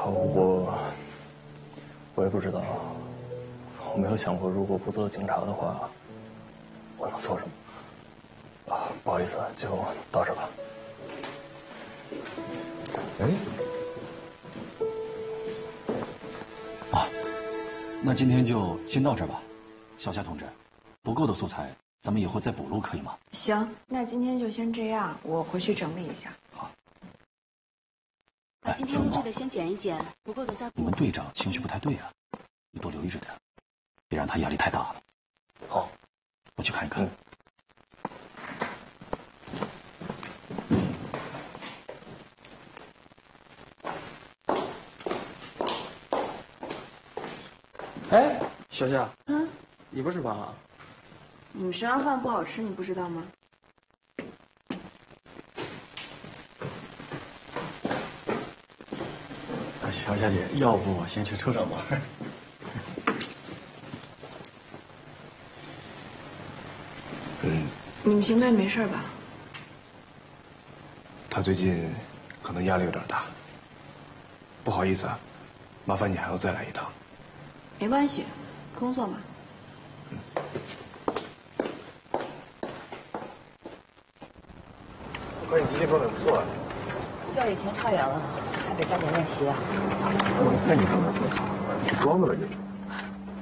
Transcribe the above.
我也不知道，我没有想过，如果不做警察的话，我能做什么。啊，不好意思，就到这吧。 哎，啊，那今天就先到这儿吧，小夏同志，不够的素材咱们以后再补录，可以吗？ 行，那今天就先这样，我回去整理一下。 好。 把今天录制的先剪一剪，不够的再补。 你们队长情绪不太对啊，你多留意着点，别让他压力太大了。 好， 我去看一看。 哎，小夏，你不吃饭啊？ 你们食堂饭不好吃，你不知道吗？ 小夏姐，要不先去车上吧。 你们邢队没事吧？ 他最近可能压力有点大，不好意思啊，麻烦你还要再来一趟。 没关系，工作嘛。 我看你今天状态不错啊。 较以前差远了，还得加紧练习啊。 我看你状态挺好，是装的吧你？